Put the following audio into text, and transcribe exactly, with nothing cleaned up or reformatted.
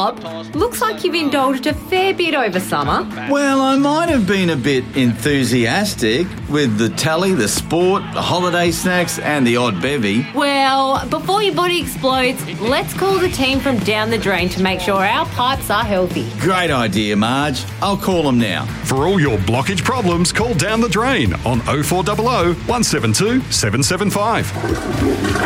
Bob, looks like you've indulged a fair bit over summer. Well, I might have been a bit enthusiastic with the telly, the sport, the holiday snacks and the odd bevy. Well, before your body explodes, let's call the team from Down the Drain to make sure our pipes are healthy. Great idea, Marge. I'll call them now. For all your blockage problems, call Down the Drain on oh four hundred, one seven two, seven seven five.